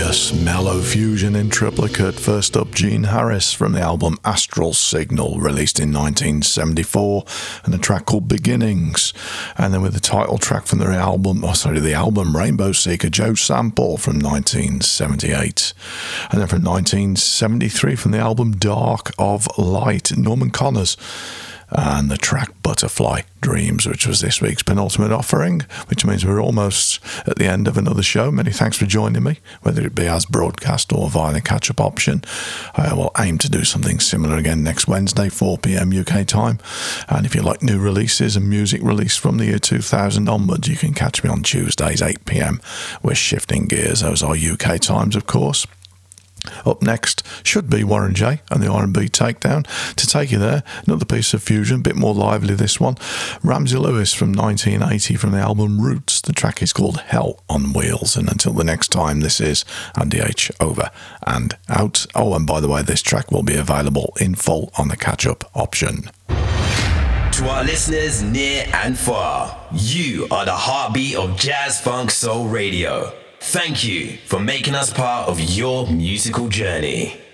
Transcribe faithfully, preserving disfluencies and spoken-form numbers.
glorious mellow fusion in triplicate. First up, Gene Harris from the album Astral Signal, released in nineteen seventy-four, and a track called Beginnings. And then with the title track from the album, oh sorry, the album Rainbow Seeker, Joe Sample from nineteen seventy-eight. And then from nineteen seventy-three, from the album Dark of Light, Norman Connors, and the track Butterfly Dreams, which was this week's penultimate offering, which means we're almost at the end of another show. Many thanks for joining me, whether it be as broadcast or via the catch-up option. I will aim to do something similar again next Wednesday, four p.m. U K time. And if you like new releases and music released from the year two thousand onwards, you can catch me on Tuesdays, eight p.m. We're shifting gears. Those are U K times, of course. Up next should be Warren J and the R and B Takedown. To take you there, another piece of fusion, a bit more lively this one. Ramsey Lewis from nineteen eighty from the album Roots. The track is called Hell on Wheels. And until the next time, this is Andy H. Over and out. Oh, and by the way, this track will be available in full on the catch-up option. To our listeners near and far, you are the heartbeat of Jazz Funk Soul Radio. Thank you for making us part of your musical journey.